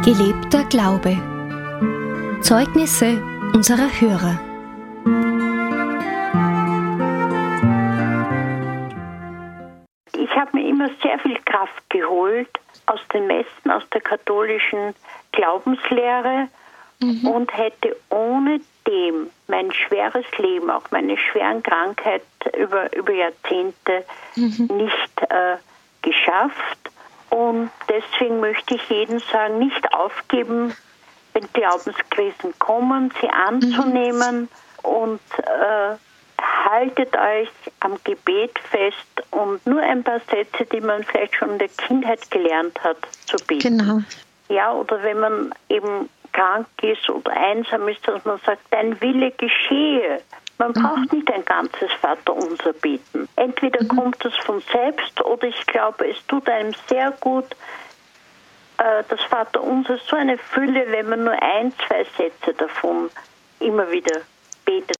Gelebter Glaube. Zeugnisse unserer Hörer. Ich habe mir immer sehr viel Kraft geholt aus den Messen, aus der katholischen Glaubenslehre und hätte ohne dem mein schweres Leben, auch meine schweren Krankheit über Jahrzehnte nicht geschafft. Und deswegen möchte ich jedem sagen, nicht aufgeben, wenn Glaubenskrisen kommen, sie anzunehmen und haltet euch am Gebet fest und nur ein paar Sätze, die man vielleicht schon in der Kindheit gelernt hat, zu beten. Genau. Ja, oder wenn man eben krank ist oder einsam ist, dass man sagt, dein Wille geschehe. Man braucht nicht ein ganzes Vaterunser beten. Entweder kommt es von selbst oder ich glaube, es tut einem sehr gut, das Vaterunser, so eine Fülle, wenn man nur 1, 2 Sätze davon immer wieder betet.